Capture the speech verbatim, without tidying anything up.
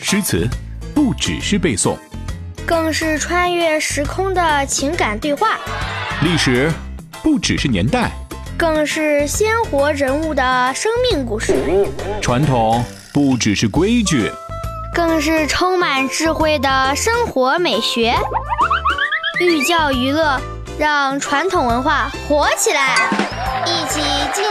诗词不只是背诵， 更是穿越时空的情感对话； 历史不只是年代， 更是鲜活人物的生命故事； 传统不只是规矩， 更是充满智慧的生活美学。寓教于乐，让传统文化活起来，一起进